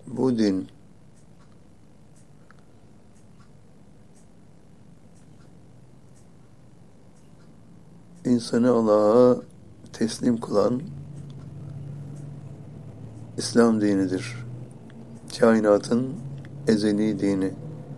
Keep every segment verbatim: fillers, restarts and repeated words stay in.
Bu din insanı Allah'a teslim kılan İslam dinidir. Kainatın ezeli dini.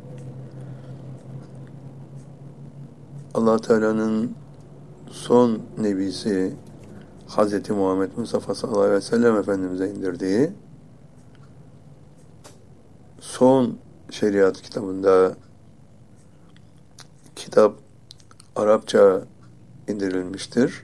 Allah Teala'nın son nebisi Hz. Muhammed Mustafa sallallahu aleyhi ve sellem Efendimiz'e indirdiği son şeriat kitabında, kitap Arapça indirilmiştir.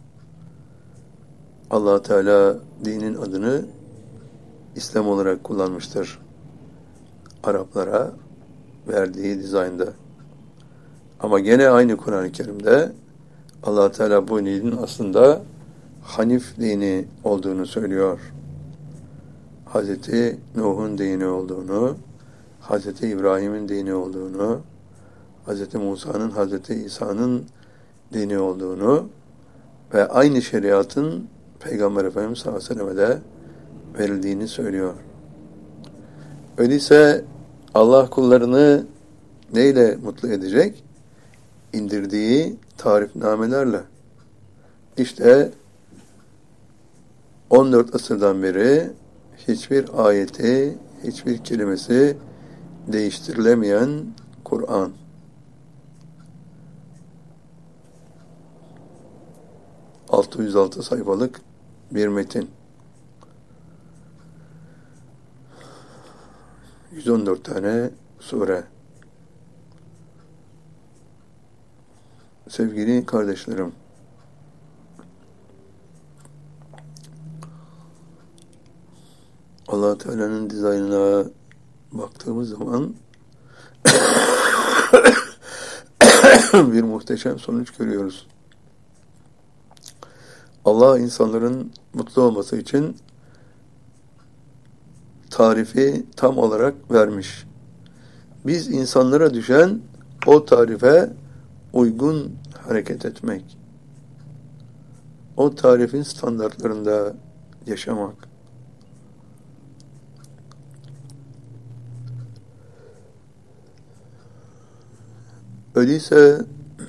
Allah Teala dinin adını İslam olarak kullanmıştır. Araplara verdiği dizaynda. Ama gene aynı Kur'an-ı Kerim'de Allah Teala bu dinin aslında Hanif dini olduğunu söylüyor. Hazreti Nuh'un dini olduğunu, Hazreti İbrahim'in dini olduğunu, Hazreti Musa'nın, Hazreti İsa'nın dini olduğunu ve aynı şeriatın Peygamber Efendimiz sallallahu aleyhi ve selleme de verildiğini söylüyor. Öyleyse Allah kullarını neyle mutlu edecek? İndirdiği tarifnamelerle. İşte on dört asırdan beri hiçbir ayeti, hiçbir kelimesi değiştirilemeyen Kur'an. altı yüz altı sayfalık bir metin. yüz on dört tane sure. Sevgili kardeşlerim, Allah Teala'nın dizaynına baktığımız zaman bir muhteşem sonuç görüyoruz. Allah insanların mutlu olması için tarifi tam olarak vermiş. Biz insanlara düşen o tarife uygun hareket etmek. O tarifin standartlarında yaşamak. Öyleyse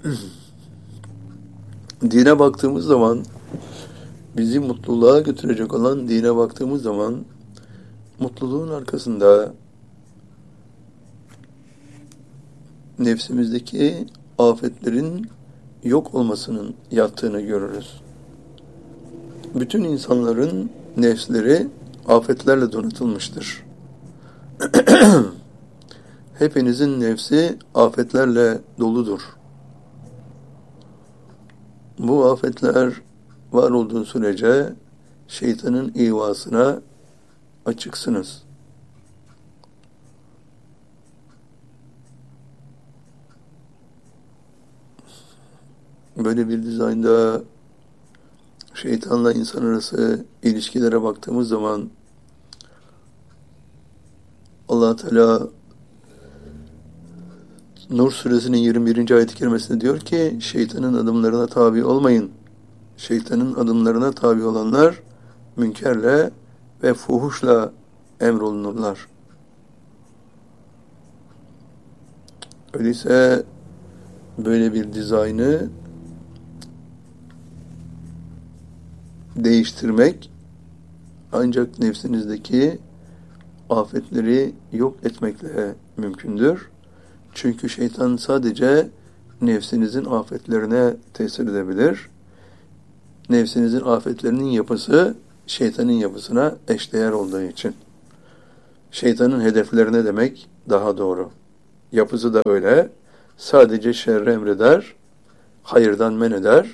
dine baktığımız zaman, bizi mutluluğa götürecek olan dine baktığımız zaman, mutluluğun arkasında nefsimizdeki afetlerin yok olmasının yattığını görürüz. Bütün insanların nefsleri afetlerle donatılmıştır. Hepinizin nefsi afetlerle doludur. Bu afetler var olduğu sürece şeytanın ihvasına açıksınız. Böyle bir dizaynda şeytanla insan arası ilişkilere baktığımız zaman Allah Teala Nur suresinin yirmi birinci ayet-i kerimesinde diyor ki, şeytanın adımlarına tabi olmayın. Şeytanın adımlarına tabi olanlar münkerle ve fuhuşla emrolunurlar. Öyleyse böyle bir dizaynı değiştirmek ancak nefsinizdeki afetleri yok etmekle mümkündür. Çünkü şeytan sadece nefsinizin afetlerine tesir edebilir. Nefsinizin afetlerinin yapısı şeytanın yapısına eşdeğer olduğu için. Şeytanın hedeflerine demek daha doğru. Yapısı da öyle. Sadece şerri emreder, hayırdan men eder.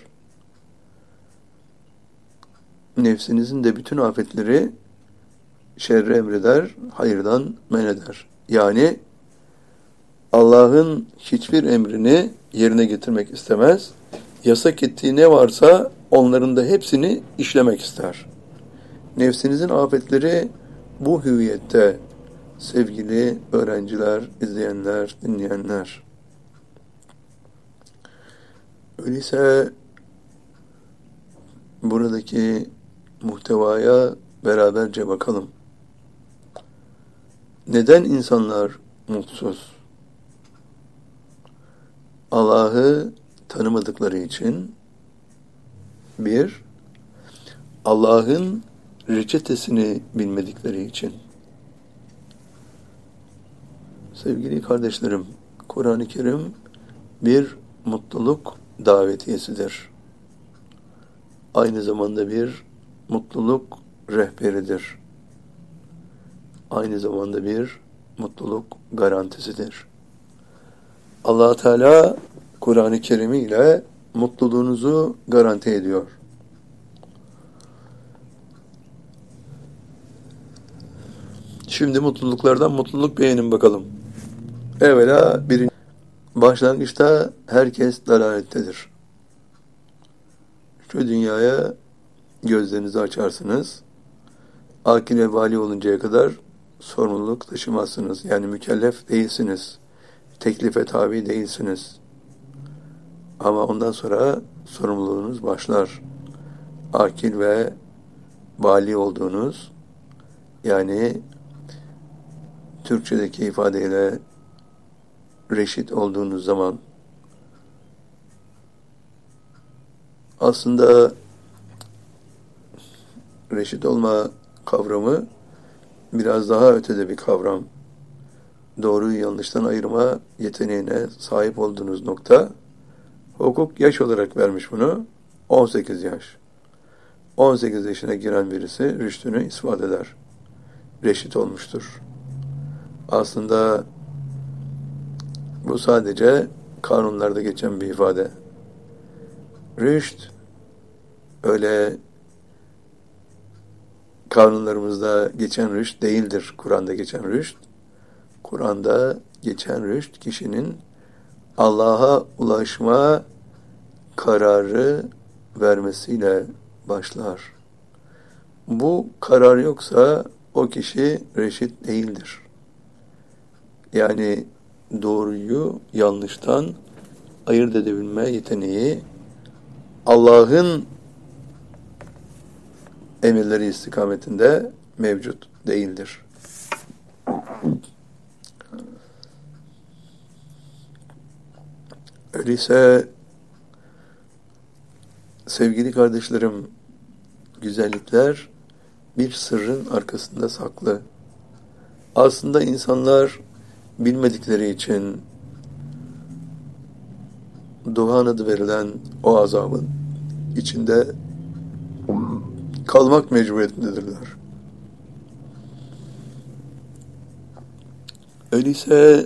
Nefsinizin de bütün afetleri şerri emreder, hayırdan men eder. Yani Allah'ın hiçbir emrini yerine getirmek istemez. Yasak ettiği ne varsa onların da hepsini işlemek ister. Nefsinizin afetleri bu hüviyette sevgili öğrenciler, izleyenler, dinleyenler. Öyleyse buradaki muhtevaya beraberce bakalım. Neden insanlar mutsuz? Allah'ı tanımadıkları için, bir, Allah'ın reçetesini bilmedikleri için. Sevgili kardeşlerim, Kur'an-ı Kerim bir mutluluk davetiyesidir. Aynı zamanda bir mutluluk rehberidir. Aynı zamanda bir mutluluk garantisidir. Allah Teala Kur'an-ı Kerim ile mutluluğunuzu garanti ediyor. Şimdi mutluluklardan mutluluk beğenin bakalım. Evvela birinci, başlangıçta herkes dalalettedir. Şu dünyaya gözlerinizi açarsınız. Akil ve vali oluncaya kadar sorumluluk taşımazsınız. Yani mükellef değilsiniz. Teklife tabi değilsiniz. Ama ondan sonra sorumluluğunuz başlar. Akil ve vali olduğunuz, yani Türkçedeki ifadeyle reşit olduğunuz zaman, aslında reşit olma kavramı biraz daha ötede bir kavram. Doğruyu yanlıştan ayırma yeteneğine sahip olduğunuz nokta, hukuk yaş olarak vermiş bunu, on sekiz yaş. on sekiz yaşına giren birisi rüştünü ispat eder. Reşit olmuştur. Aslında bu sadece kanunlarda geçen bir ifade. Rüşt öyle kanunlarımızda geçen rüşt değildir. Kur'an'da geçen rüşt. Kur'an'da geçen rüşt kişinin Allah'a ulaşma kararı vermesiyle başlar. Bu karar yoksa o kişi reşit değildir. Yani doğruyu yanlıştan ayırt edebilme yeteneği Allah'ın emirleri istikametinde mevcut değildir. Öyleyse sevgili kardeşlerim, güzellikler bir sırrın arkasında saklı. Aslında insanlar bilmedikleri için duhan adı verilen o azabın içinde kalmak mecburiyetindedirler. Öyleyse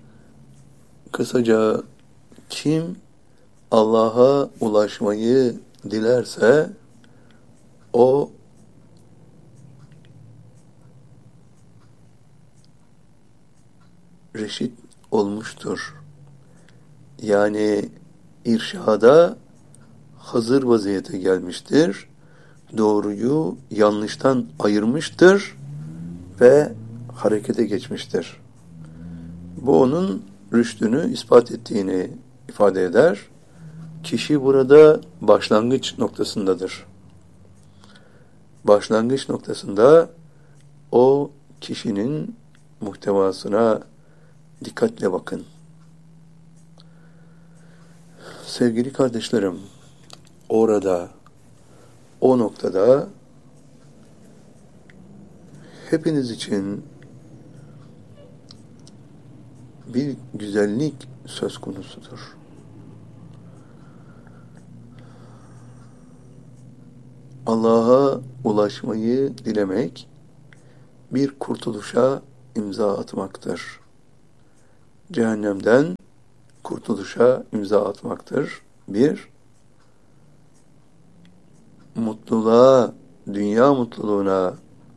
kısaca kim Allah'a ulaşmayı dilerse o reşit olmuştur. Yani irşada hazır vaziyete gelmiştir. Doğruyu yanlıştan ayırmıştır ve harekete geçmiştir. Bu onun rüştünü ispat ettiğini ifade eder. Kişi burada başlangıç noktasındadır. Başlangıç noktasında o kişinin muhtevasına dikkatle bakın. Sevgili kardeşlerim, orada, o noktada hepiniz için bir güzellik söz konusudur. Allah'a ulaşmayı dilemek bir kurtuluşa imza atmaktır. Cehennemden kurtuluşa imza atmaktır. Bir, mutluluğa, dünya mutluluğuna,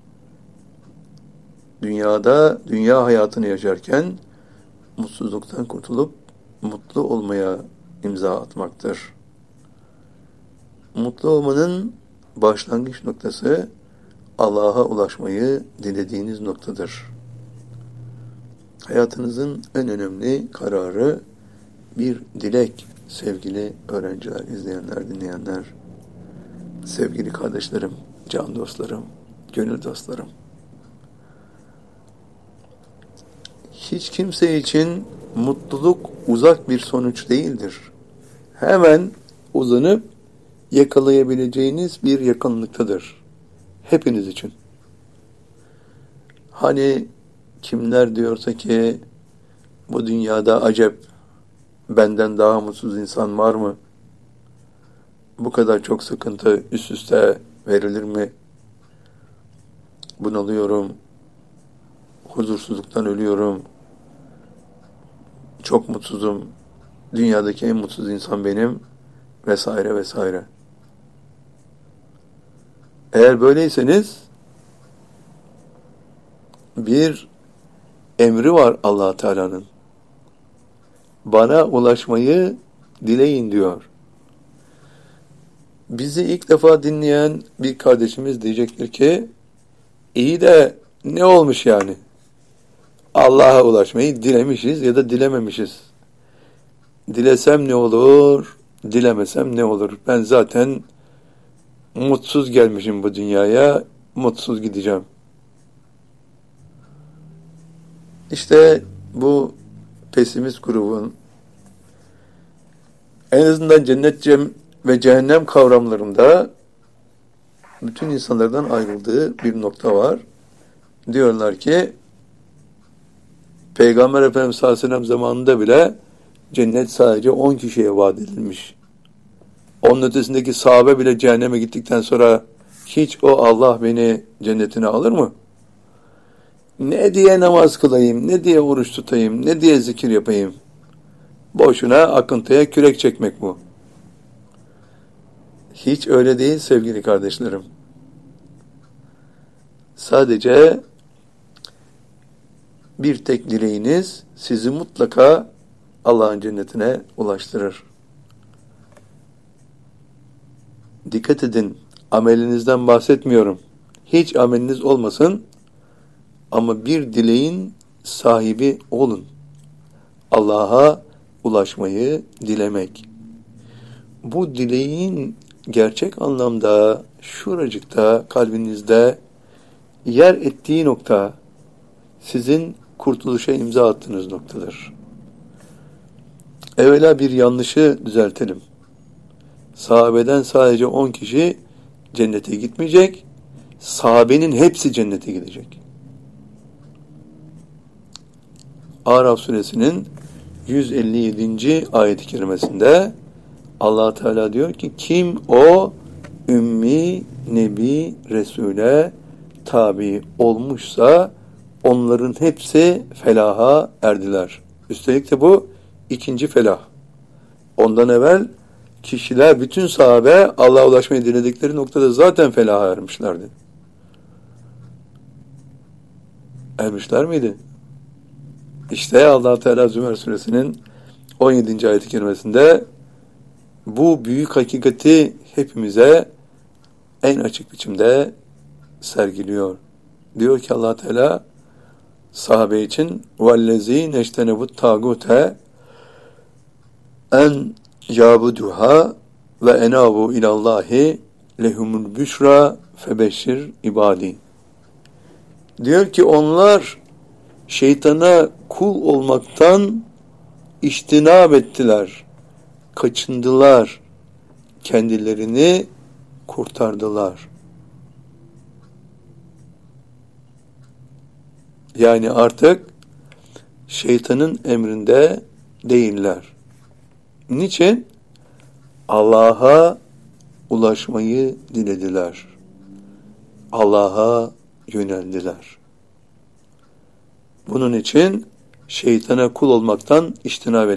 dünyada, dünya hayatını yaşarken mutsuzluktan kurtulup mutlu olmaya imza atmaktır. Mutlu olmanın başlangıç noktası Allah'a ulaşmayı dilediğiniz noktadır. Hayatınızın en önemli kararı bir dilek, sevgili öğrenciler, izleyenler, dinleyenler, sevgili kardeşlerim, can dostlarım, gönül dostlarım. hiç kimse için mutluluk uzak bir sonuç değildir. Hemen uzanıp yakalayabileceğiniz bir yakınlıktadır. Hepiniz için. Hani kimler diyorsa ki bu dünyada acep benden daha mutsuz insan var mı? Bu kadar çok sıkıntı üst üste verilir mi? Bunalıyorum, huzursuzluktan ölüyorum, çok mutsuzum, dünyadaki en mutsuz insan benim vesaire vesaire. Eğer böyleyseniz bir emri var Allah Teala'nın. Bana ulaşmayı dileyin diyor. Bizi ilk defa dinleyen bir kardeşimiz diyecektir ki iyi de ne olmuş yani? Allah'a ulaşmayı dilemişiz ya da dilememişiz. Dilesem ne olur, dilemesem ne olur? Ben zaten mutsuz gelmişim bu dünyaya, mutsuz gideceğim. İşte bu pesimist grubun en azından cennet ve cehennem kavramlarında bütün insanlardan ayrıldığı bir nokta var. Diyorlar ki Peygamber Efendimiz sallallahu aleyhi ve sellem zamanında bile cennet sadece on kişiye vaat edilmiş. Onun ötesindeki sahabe bile cehenneme gittikten sonra hiç o Allah beni cennetine alır mı? Ne diye namaz kılayım, ne diye oruç tutayım, ne diye zikir yapayım? Boşuna akıntıya kürek çekmek bu. Hiç öyle değil sevgili kardeşlerim. Sadece bir tek dileğiniz sizi mutlaka Allah'ın cennetine ulaştırır. Dikkat edin, amelinizden bahsetmiyorum. Hiç ameliniz olmasın ama bir dileğin sahibi olun. Allah'a ulaşmayı dilemek. Bu dileğin gerçek anlamda şuracıkta kalbinizde yer ettiği nokta sizin kurtuluşa imza attığınız noktadır. Evvela bir yanlışı düzeltelim. Sahabeden sadece on kişi cennete gitmeyecek, sahabenin hepsi cennete gidecek. Araf suresinin yüz elli yedinci ayet-i kerimesinde Allah Teala diyor ki kim o ümmi nebi resule tabi olmuşsa onların hepsi felaha erdiler. Üstelik de bu ikinci felah. Ondan evvel kişiler, bütün sahabe Allah'a ulaşmayı diledikleri noktada zaten felaha ermişlerdi. Ermişler miydi? İşte Allah Teala Zümer suresinin on yedinci ayet-i kerimesinde bu büyük hakikati hepimize en açık biçimde sergiliyor. Diyor ki Allah Teala sahabe için وَالَّذ۪ينَ اَجْتَنَبُوا التَّاغُوتَ en yabuduha ve enabu ilallahi lehumul büşra febeşşir ibadi. Diyor ki onlar şeytana kul olmaktan iştinab ettiler, kaçındılar, kendilerini kurtardılar. Yani artık şeytanın emrinde değiller. Niçin? Allah'a ulaşmayı dilediler. Allah'a yöneldiler. Bunun için şeytana kul olmaktan iştinab